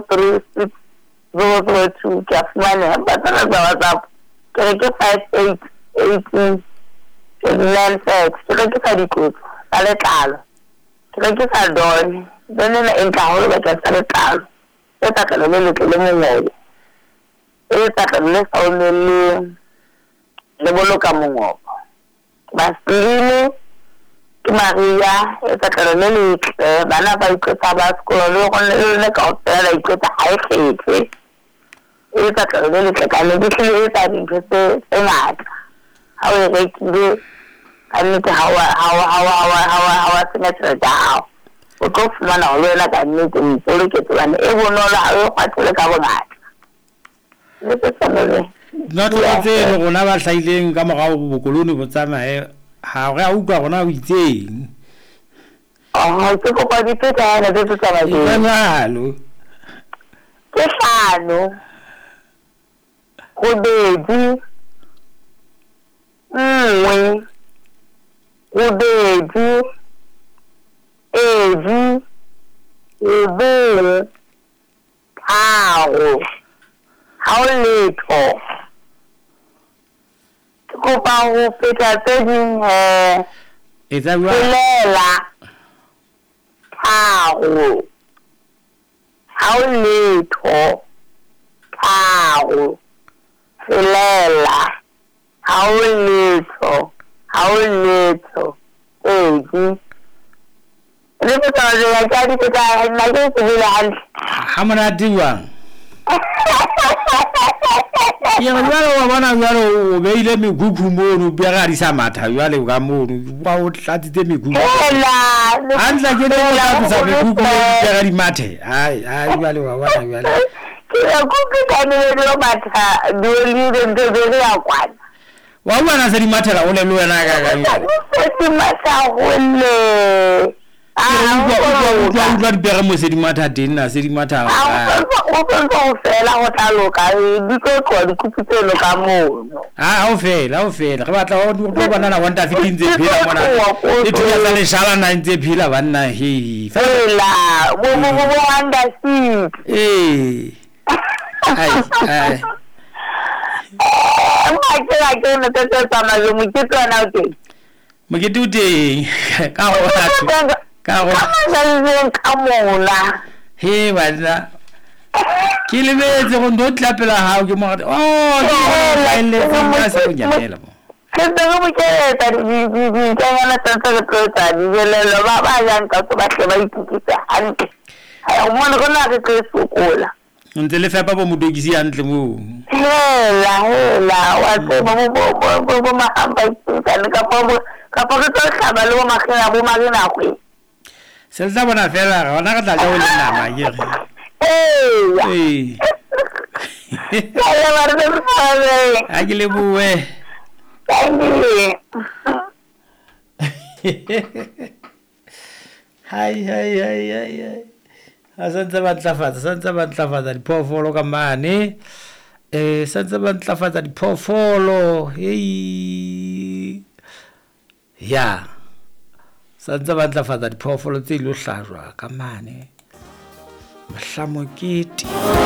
032 ke a fumana patala tsa WhatsApp ke re ke 5818 29 ke re ke sa dikotsi tsa letlalo ke re ke sa done nna e nka holo ba ka sa letlalo e tla le letle le mongobo e tla le saunele le boloka mongobo Vaseline ke Maria e tla le letle bana ba ikotsa ba sekolo le go le ka o tsela ikotsa ha e khetse e tla le letle ka le di tlile tsa di tse ngata ha o re ke ka nnete hawa senatla dao o tlo fumana ho lena ka nnete ntse ke tswana e bonolo ha o kgwathele ka bongata le tsamele nna tse le gona ba hlaileng ka morao bokolone bo tsamae ha re a utlwa gona o itseng ke go kwa diteta na tse tsa ba di ngalo ke hlano go bedi ubedi edi ubele tharo ha o letho ke kopa ho feta tse ding etsa bua lela tharo ha o letho tharo lela ha o letho le botsa ya ka di tsa nna ke se bile hantle ha mona diwa ya jalo wa bona jalo o beile megugu mono bia ga di sa matha jale ga mono ba o tlatsitse megugu handla ke le o tsa megugu bia ga di mathe ai jale wa bona jale ke go ke ka ne le matha di le ntse ya kwana wa bona se di mathela o le lo wena ka se matha holle utlwa dipega mo se di matha teng na se di matha o fela go tlaloka di tlo di kuputselo ka mono o fela ge batla o banana wa nta 15 tse phela mona e thuya tsa le shala na ntse phela banna he fela bo wanda si ai ma ke ne tse tsama le mokete na o teng mokete o teng ka go ka mona he bana ke le betse go ndo tlapela ha ke mo le fa se go nyapela mo ke teng mo ke ta di ka ngana tsa tsa di le ba yang ka so ba tle ba ikitse hantle ha o mona go na ke sokola ntse le fepa bo modokisi hantle mo hela wa tseba bo mahamba tsana ka pa ke tlo hlaba le bo magena bo magena go se tla bona fela gona ka tla ja o le nama ke ya ba re tsale a ke le bue hai Santse ba ntlafatsa diphoofolo ka mane santse ba ntlafatsa diphoofolo ya santse ba ntlafatsa diphoofolo tse ilo hlajwa ka mane mahlamokete